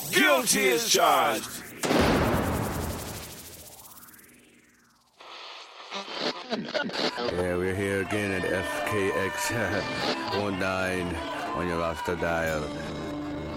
Guilty as charged. Yeah, we're here again at FKX 19 on your Rasta dial.